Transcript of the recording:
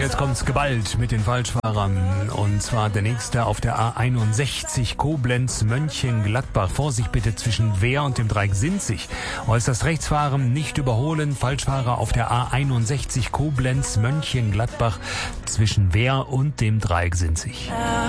jetzt kommt's geballt mit den Falschfahrern. Und zwar der nächste auf der A61 Koblenz-Mönchengladbach. Vorsicht bitte zwischen Wehr und dem Dreieck Sinzig. Äußerst Rechtsfahren nicht überholen. Falschfahrer auf der A61 Koblenz-Mönchengladbach zwischen Wehr und dem Dreieck Sinzig.